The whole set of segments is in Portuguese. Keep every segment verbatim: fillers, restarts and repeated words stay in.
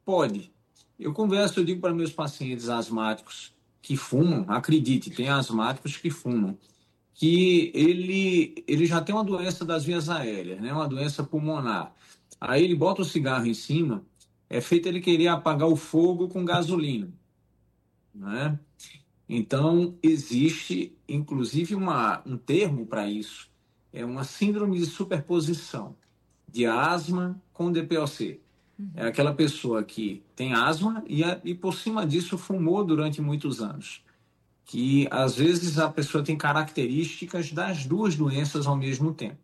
Pode. Eu converso, eu digo para meus pacientes asmáticos que fumam, acredite, tem asmáticos que fumam, que ele, ele já tem uma doença das vias aéreas, né? Uma doença pulmonar. Aí ele bota o cigarro em cima, é feito ele querer apagar o fogo com gasolina, né? Então, existe, inclusive, uma, um termo para isso, é uma síndrome de superposição de asma com D P O C. Uhum. É aquela pessoa que tem asma e, e, por cima disso, fumou durante muitos anos. Que, às vezes, a pessoa tem características das duas doenças ao mesmo tempo.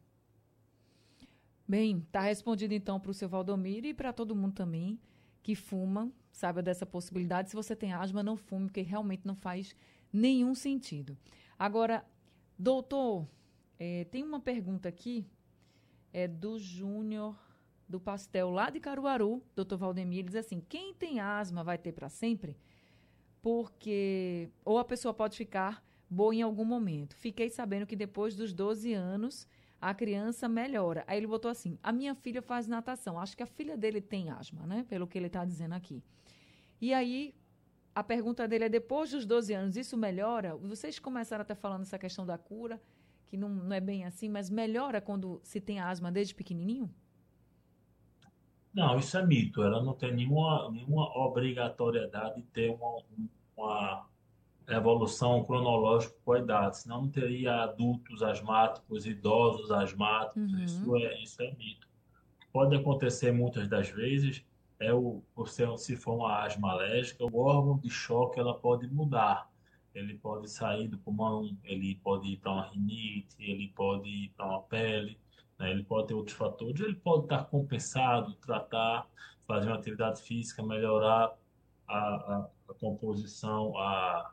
Bem, está respondido, então, para o seu Valdomiro e para todo mundo também que fuma, saiba dessa possibilidade. Se você tem asma, não fume, porque realmente não faz nenhum sentido. Agora, doutor, é, tem uma pergunta aqui, é do Júnior do Pastel, lá de Caruaru, doutor Valdemir, ele diz assim, quem tem asma vai ter para sempre? Porque, ou a pessoa pode ficar boa em algum momento. Fiquei sabendo que depois dos doze anos, a criança melhora. Aí ele botou assim, a minha filha faz natação. Acho que a filha dele tem asma, né? Pelo que ele está dizendo aqui. E aí, a pergunta dele é, depois dos doze anos, isso melhora? Vocês começaram até falando essa questão da cura, que não, não é bem assim, mas melhora quando se tem asma desde pequenininho? Não, isso é mito. Ela não tem nenhuma, nenhuma obrigatoriedade de ter uma, uma evolução cronológica com a idade, senão não teria adultos asmáticos, idosos asmáticos, Uhum. isso é, isso é mito. Pode acontecer muitas das vezes, é o, você, se for uma asma alérgica, o órgão de choque ela pode mudar. Ele pode sair do pulmão, ele pode ir para uma rinite, ele pode ir para uma pele, né? Ele pode ter outros fatores, ele pode estar compensado, tratar, fazer uma atividade física, melhorar a, a, a composição, a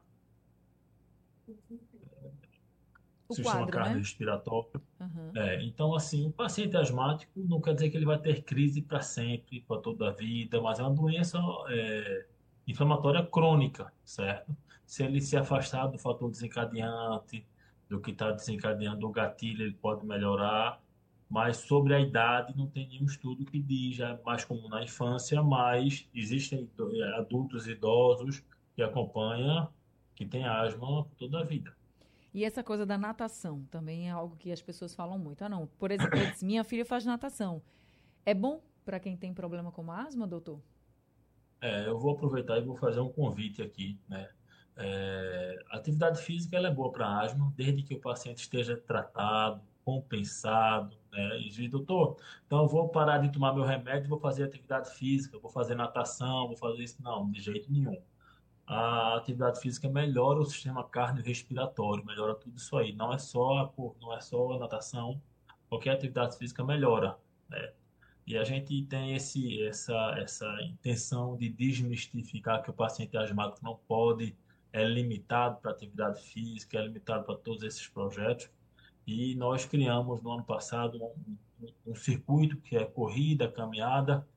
O sistema quadro, né? cardiorrespiratório. Uhum. É, então, assim, o paciente asmático não quer dizer que ele vai ter crise para sempre, para toda a vida, mas é uma doença é, inflamatória crônica, certo? Se ele se afastar do fator desencadeante, do que está desencadeando o gatilho, ele pode melhorar, mas sobre a idade não tem nenhum estudo que diz, é mais comum na infância, mas existem é, adultos idosos que acompanham, que têm asma por toda a vida. E essa coisa da natação também é algo que as pessoas falam muito. Ah, não. Por exemplo, ele disse, minha filha faz natação. É bom para quem tem problema com asma, doutor? É, eu vou aproveitar e vou fazer um convite aqui, né? É, a atividade física ela é boa para asma, desde que o paciente esteja tratado, compensado, né? E diz, doutor, então eu vou parar de tomar meu remédio, vou fazer atividade física, vou fazer natação, vou fazer isso. Não, de jeito nenhum. A atividade física melhora o sistema cardiorrespiratório, melhora tudo isso aí. Não é só a, cor- não é só a natação, qualquer atividade física melhora, né? E a gente tem esse, essa, essa intenção de desmistificar que o paciente asmático não pode, é limitado para atividade física, é limitado para todos esses projetos. E nós criamos no ano passado um, um, um circuito que é corrida, caminhada,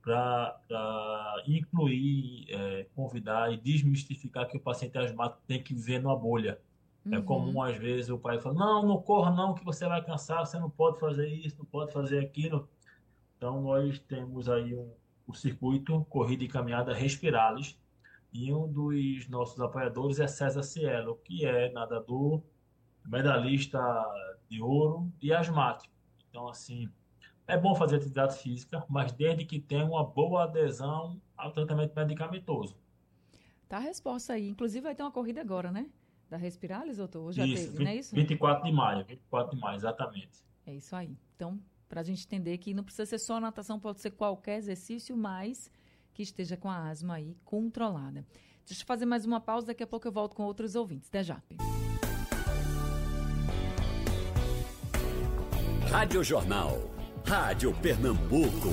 para incluir, é, convidar e desmistificar que o paciente asmático tem que viver numa bolha. É Uhum. comum, às vezes, o pai fala, não, não corra não, que você vai cansar, você não pode fazer isso, não pode fazer aquilo. Então, nós temos aí um, o circuito Corrida e Caminhada Respiralis, e um dos nossos apoiadores é César Cielo, que é nadador, medalhista de ouro e asmático. Então, assim, é bom fazer atividade física, mas desde que tenha uma boa adesão ao tratamento medicamentoso. Tá a resposta aí. Inclusive vai ter uma corrida agora, né? Da Respiralis, doutor? Ou já Isso, teve, não é vinte isso? vinte e quatro de maio, vinte e quatro de maio, exatamente. É isso aí. Então, para a gente entender que não precisa ser só natação, pode ser qualquer exercício, mas que esteja com a asma aí controlada. Deixa eu fazer mais uma pausa, daqui a pouco eu volto com outros ouvintes. Até já. Rádio Jornal. Rádio Pernambuco.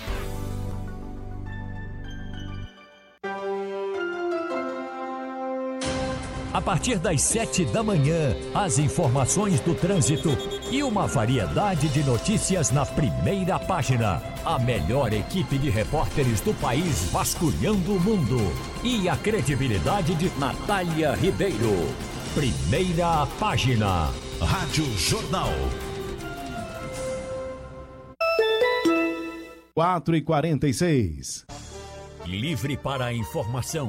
A partir das sete da manhã, as informações do trânsito e uma variedade de notícias na primeira página. A melhor equipe de repórteres do país vasculhando o mundo. E a credibilidade de Natália Ribeiro. Primeira página. Rádio Jornal. quatro e quarenta e seis. Livre para a informação.